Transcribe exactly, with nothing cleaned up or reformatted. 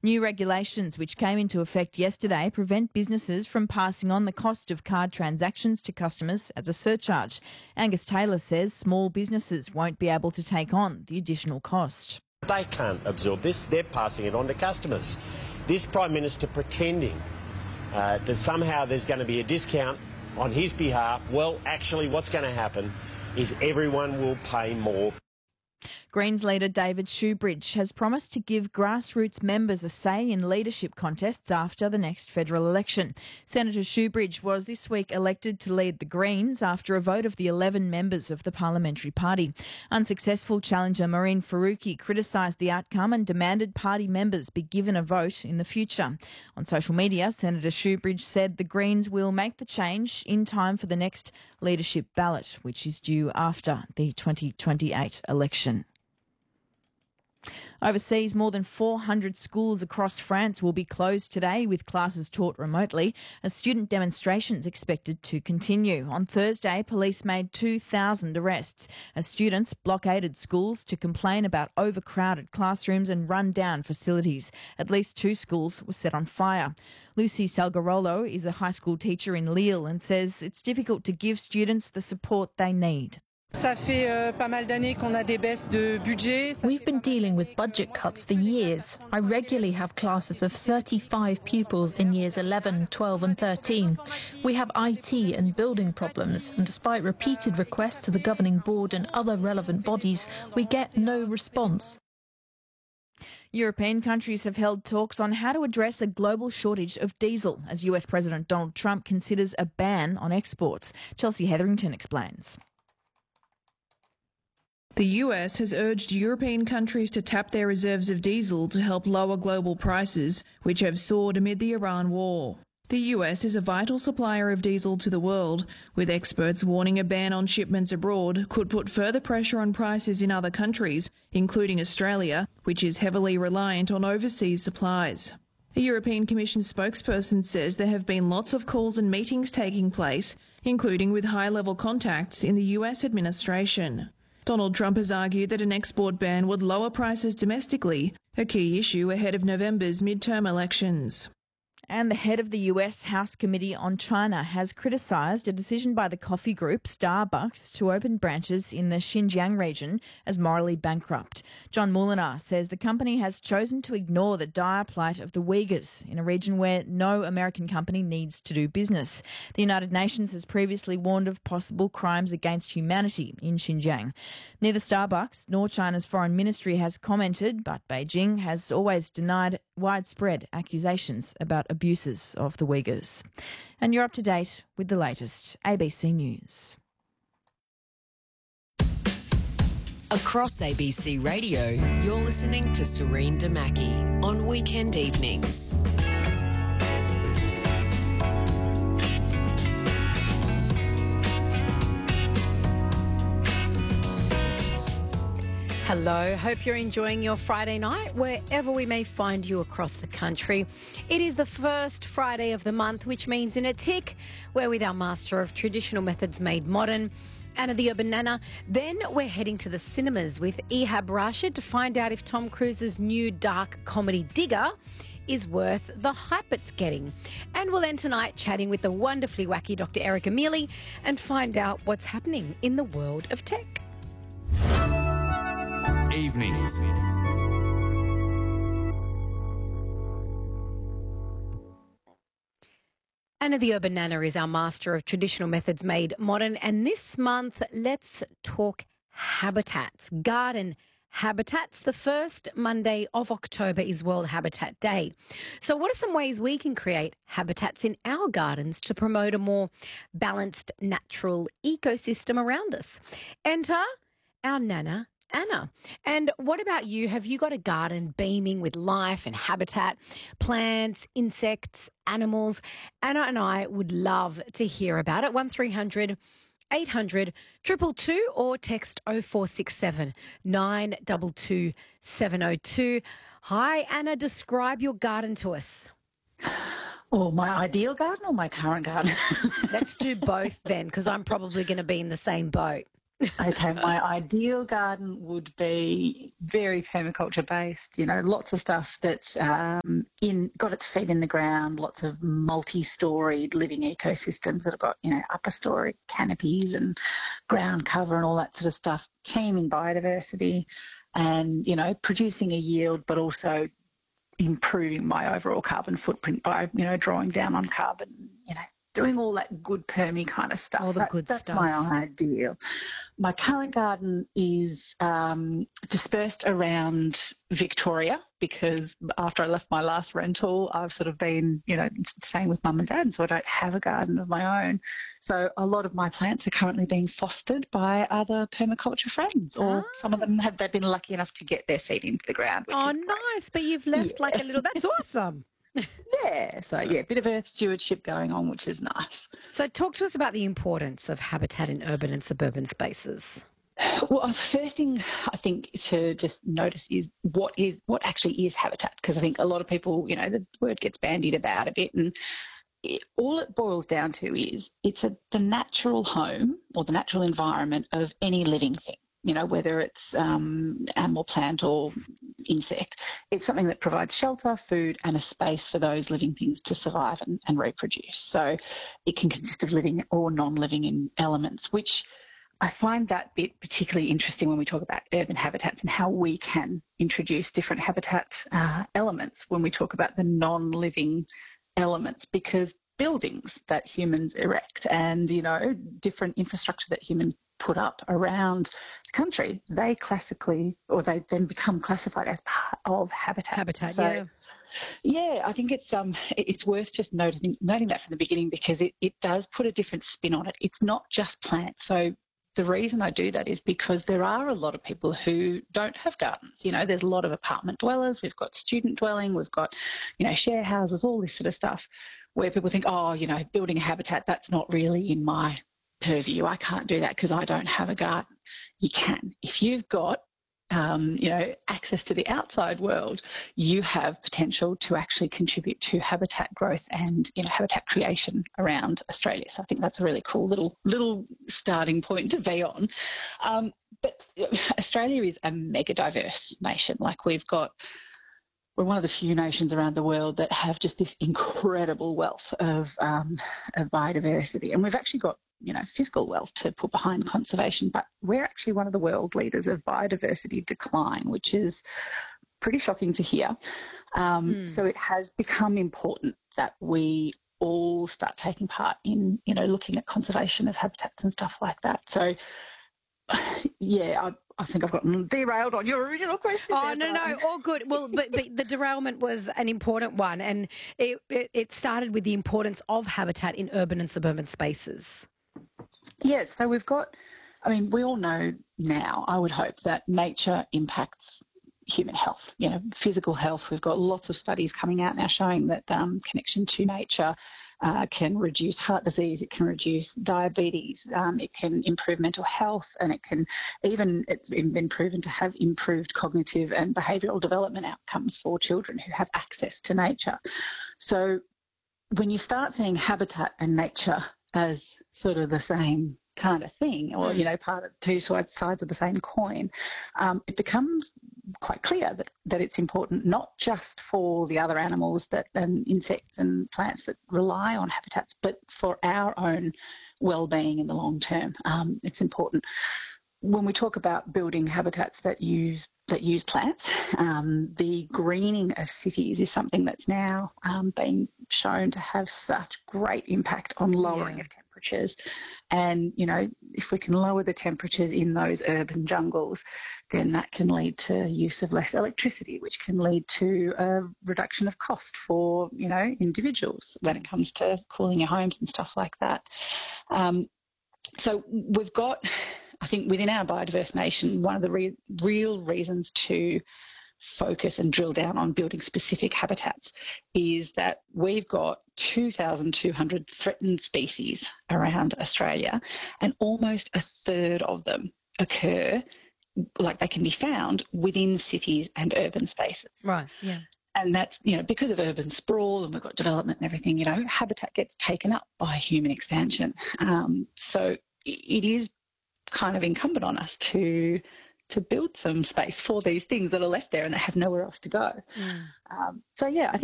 New regulations, which came into effect yesterday, prevent businesses from passing on the cost of card transactions to customers as a surcharge. Angus Taylor says small businesses won't be able to take on the additional cost. They can't absorb this, they're passing it on to customers. This Prime Minister pretending uh, that somehow there's going to be a discount on his behalf, well, actually what's going to happen is everyone will pay more. Greens leader David Shoebridge has promised to give grassroots members a say in leadership contests after the next federal election. Senator Shoebridge was this week elected to lead the Greens after a vote of the eleven members of the parliamentary party. Unsuccessful challenger Maureen Faruqi criticised the outcome and demanded party members be given a vote in the future. On social media, Senator Shoebridge said the Greens will make the change in time for the next leadership ballot, which is due after the twenty twenty-eight election. Overseas, more than four hundred schools across France will be closed today with classes taught remotely as student demonstrations expected to continue. On Thursday, police made two thousand arrests as students blockaded schools to complain about overcrowded classrooms and run-down facilities. At least two schools were set on fire. Lucy Salgarolo is a high school teacher in Lille and says it's difficult to give students the support they need. We've been dealing with budget cuts for years. I regularly have classes of thirty-five pupils in years eleven, twelve and thirteen. We have I T and building problems, and despite repeated requests to the governing board and other relevant bodies, we get no response. European countries have held talks on how to address a global shortage of diesel as U S President Donald Trump considers a ban on exports. Chelsea Hetherington explains. The U S has urged European countries to tap their reserves of diesel to help lower global prices, which have soared amid the Iran war. The U S is a vital supplier of diesel to the world, with experts warning a ban on shipments abroad could put further pressure on prices in other countries, including Australia, which is heavily reliant on overseas supplies. A European Commission spokesperson says there have been lots of calls and meetings taking place, including with high-level contacts in the U S administration. Donald Trump has argued that an export ban would lower prices domestically, a key issue ahead of November's midterm elections. And the head of the U S House Committee on China has criticised a decision by the coffee group Starbucks to open branches in the Xinjiang region as morally bankrupt. John Molinar says the company has chosen to ignore the dire plight of the Uyghurs in a region where no American company needs to do business. The United Nations has previously warned of possible crimes against humanity in Xinjiang. Neither Starbucks nor China's foreign ministry has commented, but Beijing has always denied widespread accusations about abuses of the Uyghurs. And you're up to date with the latest A B C News. Across A B C Radio, you're listening to Serene Damaki on weekend evenings. Hello, hope you're enjoying your Friday night wherever we may find you across the country. It is the first Friday of the month, which means in a tick, we're with our master of traditional methods made modern, Anna the Urban Nana. Then we're heading to the cinemas with Ehab Rashid to find out if Tom Cruise's new dark comedy Digger is worth the hype it's getting. And we'll end tonight chatting with the wonderfully wacky Doctor Erica Mealy and find out what's happening in the world of tech. Evenings. Anna the Urban Nana is our master of traditional methods made modern, and this month let's talk habitats, garden habitats. The first Monday of October is World Habitat Day. So what are some ways we can create habitats in our gardens to promote a more balanced natural ecosystem around us? Enter our Nana, Anna. And what about you? Have you got a garden beaming with life and habitat, plants, insects, animals? Anna and I would love to hear about it. one three hundred eight hundred two two two or text oh four six seven nine two two seven oh two. Hi, Anna. Describe your garden to us. Oh, my ideal garden or my current garden? Let's do both then, because I'm probably going to be in the same boat. Okay, my ideal garden would be very permaculture based, you know, lots of stuff that's um, in got its feet in the ground, lots of multi-storied living ecosystems that have got, you know, upper story canopies and ground cover and all that sort of stuff, teeming biodiversity and, you know, producing a yield, but also improving my overall carbon footprint by, you know, drawing down on carbon, you know, doing all that good permy kind of stuff. All the that's, good that's stuff. my ideal. My current garden is um, dispersed around Victoria because after I left my last rental, I've sort of been, you know, staying with mum and dad, so I don't have a garden of my own. So a lot of my plants are currently being fostered by other permaculture friends, or Ah. some of them have they've been lucky enough to get their feet into the ground. Which Oh, is great. nice. But you've left Yeah. like a little, that's awesome. Yeah, so yeah, a bit of earth stewardship going on, which is nice. So talk to us about the importance of habitat in urban and suburban spaces. Well, the first thing I think to just notice is what is what actually is habitat, because I think a lot of people, you know, the word gets bandied about a bit, and it, all it boils down to is it's a, the natural home or the natural environment of any living thing. You know, whether it's um, animal, plant or insect, it's something that provides shelter, food and a space for those living things to survive and, and reproduce. So it can consist of living or non-living in elements, which I find that bit particularly interesting when we talk about urban habitats and how we can introduce different habitat uh, elements when we talk about the non-living elements, because buildings that humans erect and, you know, different infrastructure that humans put up around the country, they classically, or they then become classified as part of habitat. Habitat, so, yeah. Yeah, I think it's um it's worth just noting noting that from the beginning, because it, it does put a different spin on it. It's not just plants. So the reason I do that is because there are a lot of people who don't have gardens. You know, there's a lot of apartment dwellers, we've got student dwelling, we've got, you know, share houses, all this sort of stuff, where people think, oh, you know, building a habitat, that's not really in my purview. I can't do that because I don't have a garden. You can. If you've got Um, you know, access to the outside world, you have potential to actually contribute to habitat growth and, you know, habitat creation around Australia. So I think that's a really cool little little starting point to be on. Um, but Australia is a mega diverse nation. Like we've got, we're one of the few nations around the world that have just this incredible wealth of um, of biodiversity, and we've actually got, you know, fiscal wealth to put behind conservation, but we're actually one of the world leaders of biodiversity decline, which is pretty shocking to hear. Um, mm. So it has become important that we all start taking part in, you know, looking at conservation of habitats and stuff like that. So, yeah, I, I think I've gotten derailed on your original question. Oh, there, no, no, all good. Well, but, but the derailment was an important one, and it, it, it started with the importance of habitat in urban and suburban spaces. Yeah, so we've got, I mean, we all know now, I would hope, that nature impacts human health, you know, physical health. We've got lots of studies coming out now showing that um, connection to nature uh, can reduce heart disease, it can reduce diabetes, um, it can improve mental health, and it can even, it's been proven to have improved cognitive and behavioural development outcomes for children who have access to nature. So when you start seeing habitat and nature as sort of the same kind of thing, or, you know, part of two sides of the same coin, um, it becomes quite clear that, that it's important not just for the other animals that and insects and plants that rely on habitats, but for our own well-being in the long term. Um, it's important. When we talk about building habitats that use that use plants, um, the greening of cities is something that's now um, being shown to have such great impact on lowering yeah. of temperatures. And, you know, if we can lower the temperatures in those urban jungles, then that can lead to use of less electricity, which can lead to a reduction of cost for, you know, individuals when it comes to cooling your homes and stuff like that. Um, so we've got, I think within our biodiverse nation, one of the re- real reasons to focus and drill down on building specific habitats is that we've got two thousand two hundred threatened species around Australia, and almost a third of them occur, like they can be found within cities and urban spaces. Right, yeah. And that's, you know, because of urban sprawl and we've got development and everything, you know, habitat gets taken up by human expansion. Um, so it is kind of incumbent on us to to build some space for these things that are left there and that have nowhere else to go. Mm. Um, so, yeah, I think